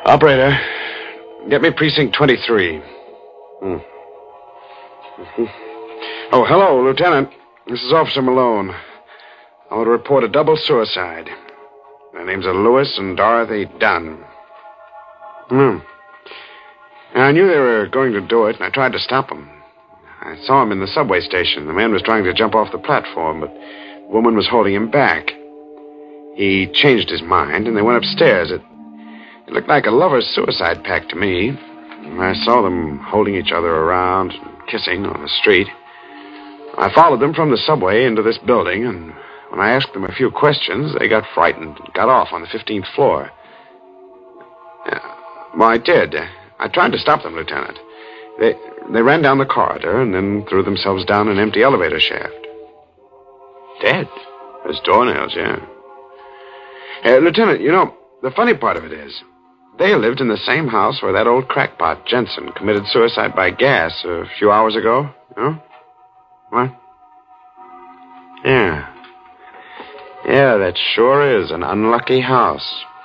Operator, get me precinct 23. Oh, hello, Lieutenant. This is Officer Malone. I want to report a double suicide. Their names are Louis and Dorothy Dunn. I knew they were going to do it, and I tried to stop them. I saw him in the subway station. The man was trying to jump off the platform, but the woman was holding him back. He changed his mind, and they went upstairs. It looked like a lover's suicide pact to me. I saw them holding each other around and kissing on the street. I followed them from the subway into this building, and when I asked them a few questions, they got frightened and got off on the 15th floor. Well, I did. I tried to stop them, Lieutenant. They ran down the corridor and then threw themselves down an empty elevator shaft. Dead? As doornails, yeah. Lieutenant, you know, the funny part of it is, they lived in the same house where that old crackpot, Jensen, committed suicide by gas a few hours ago. You know? What? Yeah. Yeah, that sure is an unlucky house.